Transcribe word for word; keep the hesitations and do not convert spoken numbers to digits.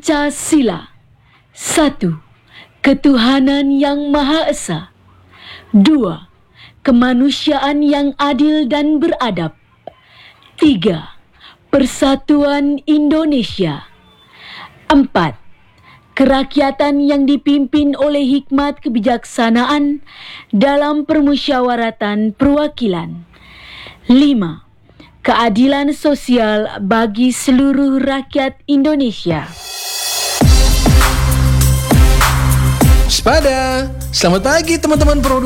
Pancasila. Satu, ketuhanan yang Maha Esa. Dua, kemanusiaan yang adil dan beradab. Tiga, persatuan Indonesia. Empat, kerakyatan yang dipimpin oleh hikmat kebijaksanaan dalam permusyawaratan perwakilan. Lima, keadilan sosial bagi seluruh rakyat Indonesia. Waspada! Selamat pagi teman-teman pro